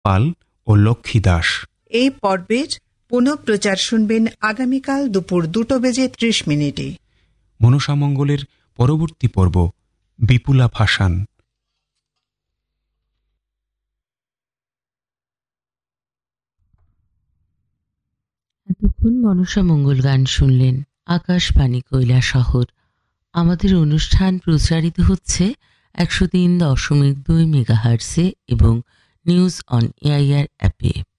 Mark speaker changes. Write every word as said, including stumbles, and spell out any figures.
Speaker 1: পাল ও লক্ষ্মী দাস।
Speaker 2: এই পর্বের পুনঃপ্রচার শুনবেন আগামীকাল দুপুর দুটো বেজে ত্রিশ মিনিটে।
Speaker 1: মনসামঙ্গলের পরবর্তী পর্ব বিপুলা ভাসান।
Speaker 3: এতক্ষণ মনসামঙ্গল গান শুনলেন আকাশবাণী কৈলাসহর। আমাদের অনুষ্ঠান প্রচারিত হচ্ছে একশো তিন দশমিক দুই মেগাহার্টসে এবং নিউজ অন এআইআর অ্যাপে।